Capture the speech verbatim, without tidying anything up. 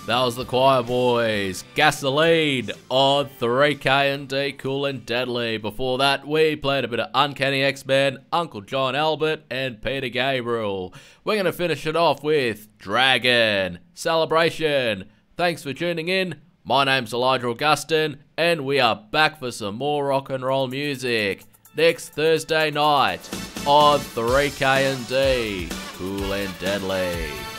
That was the Choir Boys, Gasoline on three K and D, Cool and Deadly. Before that, we played a bit of Uncanny X-Men, Uncle John Albert, and Peter Gabriel. We're going to finish it off with Dragon, Celebration. Thanks for tuning in. My name's Elijah Augustin, and we are back for some more rock and roll music next Thursday night on three K and D, Cool and Deadly.